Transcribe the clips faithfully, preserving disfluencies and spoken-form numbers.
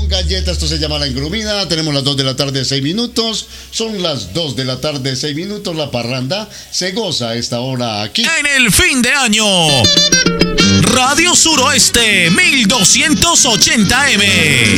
con galleta, esto se llama La Engrumida. Tenemos las dos de la tarde, seis minutos. Son las dos de la tarde, seis minutos. La parranda se goza a esta hora aquí. En el fin de año, Radio Suroeste mil doscientos ochenta M.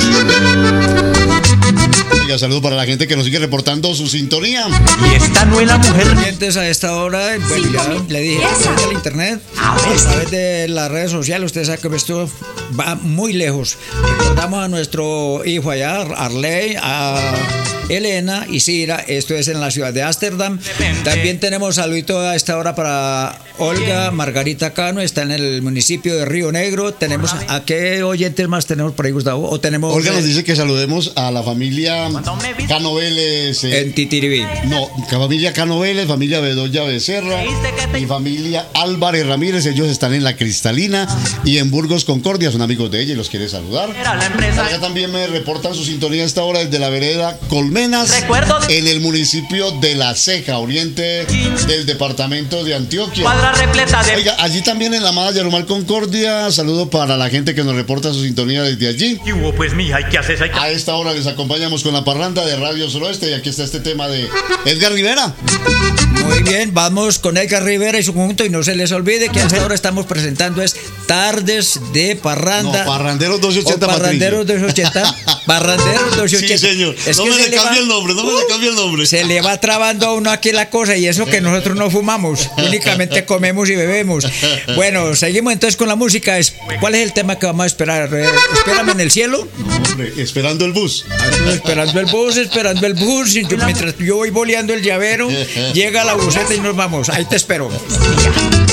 Saludos para la gente que nos sigue reportando su sintonía. Y esta no es la mujer. Pendientes a esta hora, bueno, ya le dije, a través del internet, a través de las redes sociales, ustedes saben que esto va muy lejos. Recordamos a nuestro hijo allá, Arley, a Elena y Cira, esto es en la ciudad de Ámsterdam. También tenemos saludito a esta hora para Olga Margarita Cano, está en el municipio de Río Negro. Tenemos, ¿a qué oyentes más tenemos por ahí, Gustavo? ¿O tenemos, Olga nos dice que saludemos a la familia Cano Vélez. Eh, en Titiribí. No, familia Cano Vélez, familia Bedoya Becerra y familia Álvarez Ramírez. Ellos están en La Cristalina y en Burgos Concordia, son amigos de ella y los quiere saludar. Acá también me reportan su sintonía a esta hora desde la vereda Colmenas, en el municipio de La Ceja, oriente del departamento de Antioquia. Oiga, allí también en la amada Yarumal Concordia, saludo para la gente que nos reporta su sintonía desde allí. ¿Qué hubo, pues, mija? ¿Qué haces? ¿Qué... A esta hora les acompañamos con la parranda de Radio Suroeste y aquí está este tema de Edgar Rivera. Muy bien, vamos con Edgar Rivera y su conjunto y no se les olvide que hasta ahora estamos presentando es Tardes de Parranda. No, Parranderos doscientos ochenta. Parranderos doscientos ochenta. Parranderos doscientos ochenta. Sí, señor. Es no que me le cambie va, el nombre, no me uh, le cambie el nombre. Se le va trabando a uno aquí la cosa y eso que nosotros no fumamos, únicamente comemos y bebemos. Bueno, seguimos entonces con la música. ¿Cuál es el tema que vamos a esperar? ¿Espérame en el cielo? No, hombre, esperando el bus. Ah, esperando el bus, esperando el bus. Y yo, mientras yo voy boleando el llavero, llega la buseta y nos vamos. Ahí te espero.